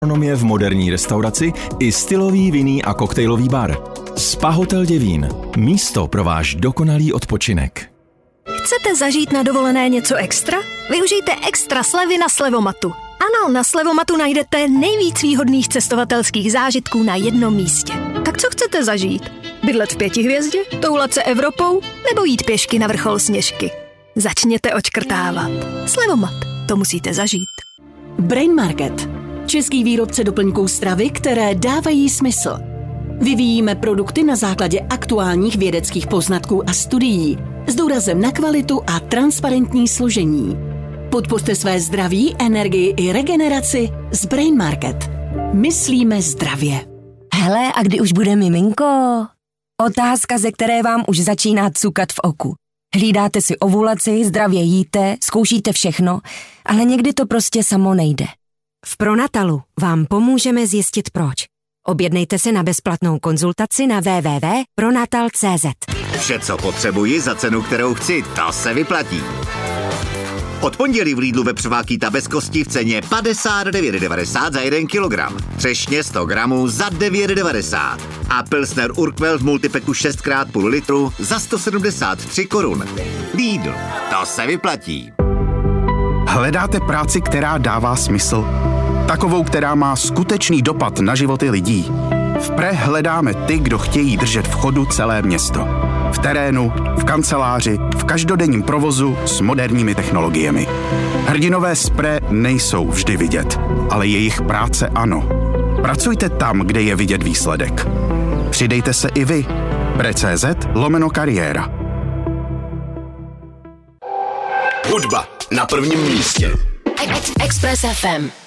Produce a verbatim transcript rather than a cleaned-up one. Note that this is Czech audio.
gastronomie v moderní restauraci i stylový vinný a koktejlový bar. Spa Hotel Děvín. Místo pro váš dokonalý odpočinek. Chcete zažít na dovolené něco extra? Využijte extra slevy na Slevomatu. Ano, na Slevomatu najdete nejvíc výhodných cestovatelských zážitků na jednom místě. Tak co chcete zažít? Bydlet v pěti hvězdě? Toulat se Evropou? Nebo jít pěšky na vrchol Sněžky? Začněte odškrtávat. Slevomat. To musíte zažít. Brain Market. Český výrobce doplňků stravy, které dávají smysl. Vyvíjíme produkty na základě aktuálních vědeckých poznatků a studií s důrazem na kvalitu a transparentní složení. Podpořte své zdraví, energii i regeneraci s Brain Market. Myslíme zdravě. Hele, a kdy už bude miminko? Otázka, ze které vám už začíná cukat v oku. Hlídáte si ovulaci, zdravě jíte, zkoušíte všechno, ale někdy to prostě samo nejde. V Pronatalu vám pomůžeme zjistit proč. Objednejte se na bezplatnou konzultaci na w w w tečka pronatal tečka c z. Vše, co potřebuji za cenu, kterou chci, to se vyplatí. Od pondělí v Lidlu vepřová kýta bez kosti v ceně padesát devět devadesát za jeden kilogram. Třešně sto gramů za devět devadesát. A Pilsner Urquell v multipeku šest krát půl litru za sto sedmdesát tři korun. Lidl, to se vyplatí. Hledáte práci, která dává smysl? Takovou, která má skutečný dopad na životy lidí. V Pre hledáme ty, kdo chtějí držet v chodu celé město. V terénu, v kanceláři, v každodenním provozu s moderními technologiemi. Hrdinové z Pre nejsou vždy vidět, ale jejich práce ano. Pracujte tam, kde je vidět výsledek. Přidejte se i vy. Pre.cz lomeno kariéra. Hudba na prvním místě. Express F M.